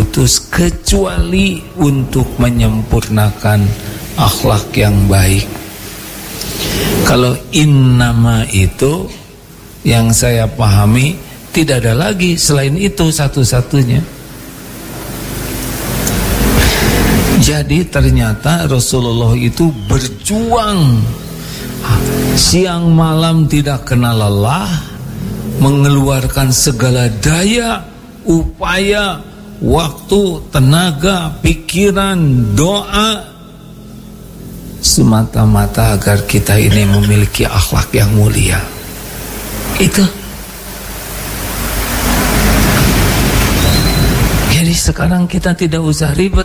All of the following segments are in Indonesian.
diutus kecuali untuk menyempurnakan akhlak yang baik. Kalau innama itu yang saya pahami tidak ada lagi selain itu satu-satunya. Jadi ternyata Rasulullah itu berjuang siang malam tidak kenal lelah, mengeluarkan segala daya, upaya, waktu, tenaga, pikiran, doa, semata-mata agar kita ini memiliki akhlak yang mulia. Itu. Jadi sekarang kita tidak usah ribet.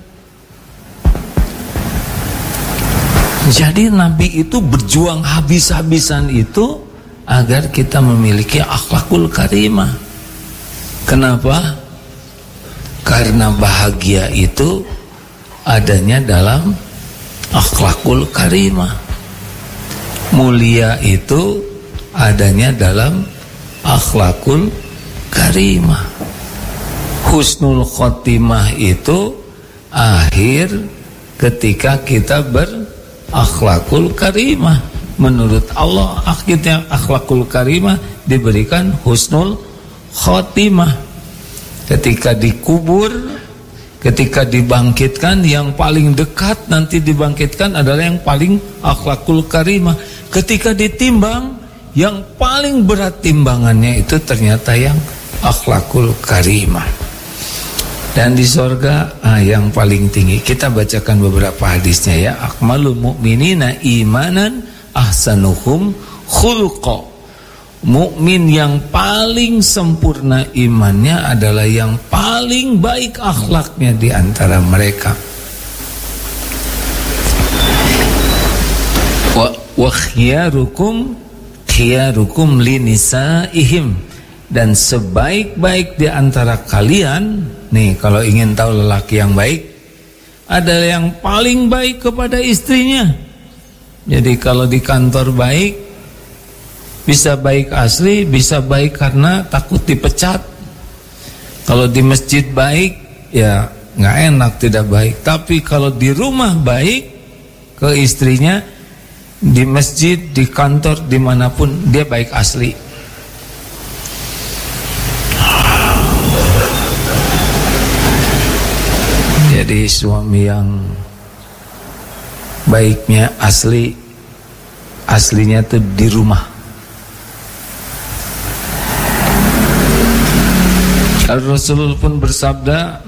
Jadi Nabi itu berjuang habis-habisan itu agar kita memiliki akhlakul karimah. Kenapa? Karena bahagia itu adanya dalam akhlakul karimah. Mulia itu adanya dalam akhlakul karimah. Husnul khotimah itu akhir ketika kita berakhlakul karimah. Menurut Allah akhirnya akhlakul karimah diberikan husnul khotimah. Ketika dikubur, ketika dibangkitkan, yang paling dekat nanti dibangkitkan adalah yang paling akhlakul karimah. Ketika ditimbang, yang paling berat timbangannya itu ternyata yang akhlakul karimah. Dan di sorga yang paling tinggi. Kita bacakan beberapa hadisnya ya. Akmalul mu'minina imanan ahsanuhum khulqa. Mukmin yang paling sempurna imannya adalah yang paling baik akhlaknya di antara mereka. Wa khiyarukum linisaihim, dan sebaik-baik di antara kalian, nih kalau ingin tahu lelaki yang baik adalah yang paling baik kepada istrinya. Jadi kalau di kantor baik, bisa baik asli, bisa baik karena takut dipecat. Kalau di masjid baik, ya nggak enak tidak baik. Tapi kalau di rumah baik ke istrinya, di masjid, di kantor, dimanapun dia baik asli. Jadi suami yang baiknya aslinya tuh di rumah. Rasulullah pun bersabda,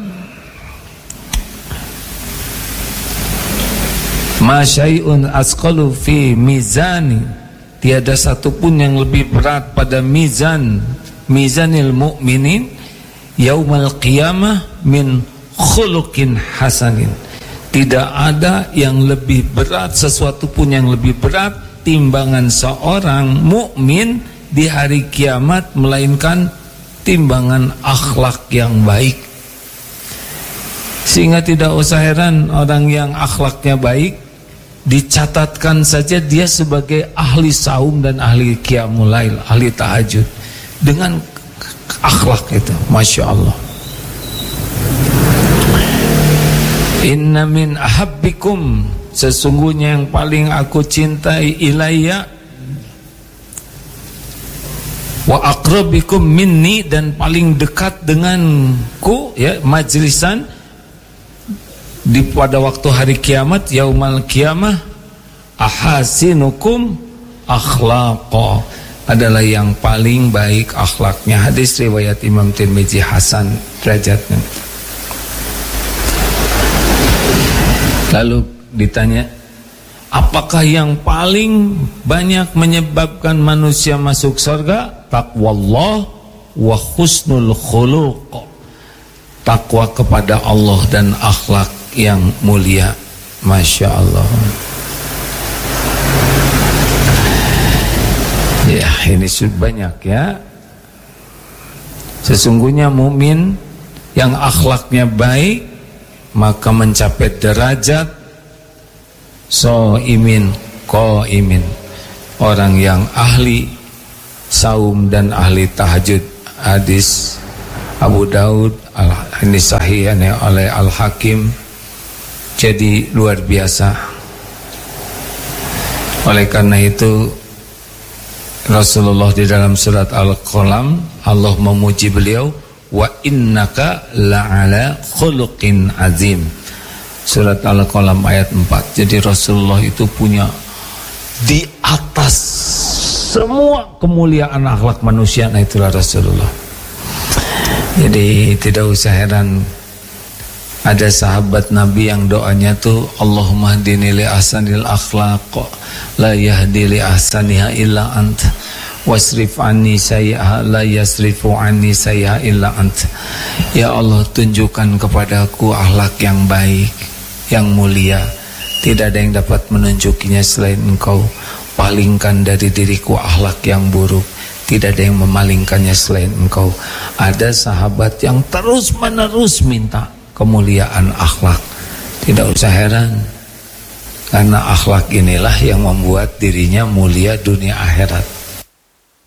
ma syai'un asqalu fi mizani, tiada satupun yang lebih berat pada mizanil mu'minin yaumal qiyamah min khuluqin hasanin. Tidak ada yang lebih berat, sesuatu pun yang lebih berat timbangan seorang mukmin di hari kiamat melainkan timbangan akhlak yang baik. Sehingga tidak usah heran orang yang akhlaknya baik dicatatkan saja dia sebagai ahli saum dan ahli qiyamul lail, ahli tahajud dengan akhlak itu, masya Allah. Inna min ahabbikum, sesungguhnya yang paling aku cintai ilayya wa aqrabikum minni, dan paling dekat denganku ya majlisan pada waktu hari kiamat, yaumal kiamah, ahasinukum akhlaqa, adalah yang paling baik akhlaknya. Hadis riwayat Imam Tirmizi hasan derajatnya. Lalu ditanya, apakah yang paling banyak menyebabkan manusia masuk surga? Taqwallah wa husnul khuluq, takwa kepada Allah dan akhlak yang mulia. Masya Allah. Ya, ini sudah banyak ya. Sesungguhnya mukmin yang akhlaknya baik maka mencapai derajat shaimin qaimin, orang yang ahli saum dan ahli tahajud. Hadis Abu Daud, ini sahih oleh Al-Hakim. Jadi luar biasa. Oleh karena itu Rasulullah di dalam surat Al-Qalam, Allah memuji beliau, wa innaka la'ala khuluqin azim. Surat Al-Qalam ayat 4. Jadi Rasulullah itu punya di atas semua kemuliaan akhlak manusia, nah itulah Rasulullah. Jadi tidak usah heran ada sahabat Nabi yang doanya tuh Allahumma hdini li ahsanil akhlaq la yahdi li ahsaniha illa ant wasrif anni sayyi'aha la yasrifu anni sayyi'aha illa ant. Ya Allah, tunjukkan kepadaku akhlak yang baik, yang mulia, tidak ada yang dapat menunjukinya selain Engkau. Palingkan dari diriku akhlak yang buruk, tidak ada yang memalingkannya selain Engkau. Ada sahabat yang terus menerus minta kemuliaan akhlak. Tidak usah heran, karena akhlak inilah yang membuat dirinya mulia dunia akhirat.